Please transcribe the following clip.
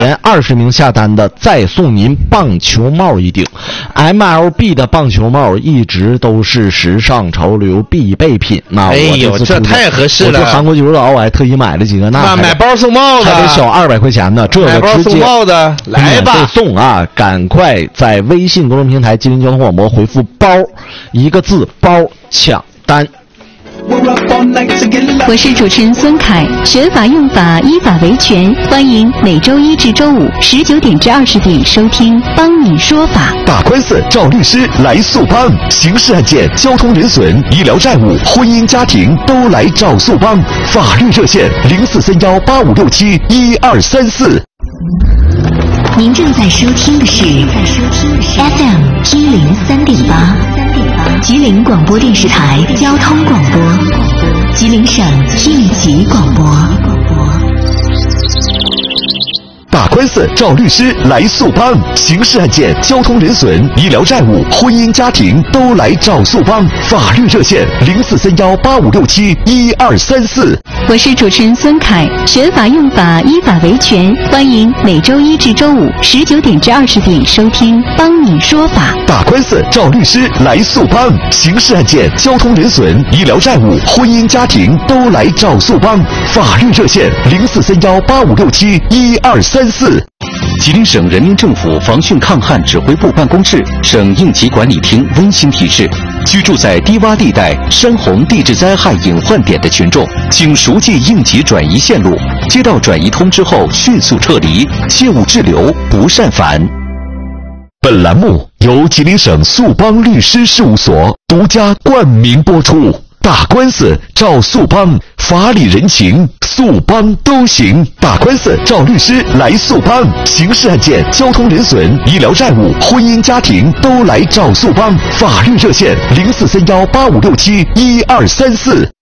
前20名下单的再送您棒球帽一顶。MLB 的棒球帽一直都是时尚潮流必备品。那哎呦，这太合适了！ 我去韩国九州岛，我还特意买了几个，那买包送帽子还得小200块钱呢。这个买包送帽子，来吧， 送啊！赶快在微信公众平台吉林交通广播回复“包”1个字，包抢单。 我是主持人孙凯，学法用法，依法维权。欢迎每周1至周519点至20点收听帮你说法。 打官司找律师来速帮，刑事案件、交通人损、医疗债务、婚姻家庭都来找速帮。法律热线043185671234。 您正在收听的是 FM 103.8，吉林广播电视台交通广播，吉林省应急广播。 打官司找律师来速帮，刑事案件、交通人损、医疗债务、婚姻家庭都来找速帮。法律热线043185671234。 我是主持人孙凯，学法用法，依法维权。欢迎每周1至周519点至20点收听帮你说法。 打官司找律师来速帮，刑事案件、交通人损、医疗债务、婚姻家庭都来找速帮。法律热线043185671234。 吉林省人民政府防汛抗旱指挥部办公室、省应急管理厅温馨提示：居住在低洼地带、山洪地质灾害隐患点的群众，请熟记应急转移线路，接到转移通知后迅速撤离，切勿滞留，不擅返。 本栏目由吉林省速帮律师事务所独家冠名播出。打官司找速帮，法理人情速帮都行。打官司找律师来速帮，刑事案件、交通人损、医疗债务、婚姻家庭都来找速帮。法律热线043185671234。